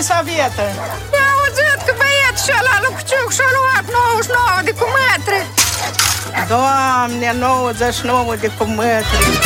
Elisaveta? Mi-a auzit că băietul și ăla Lucuciuc și-a luat 99 de cumetri. Doamne, 99 de cumetri.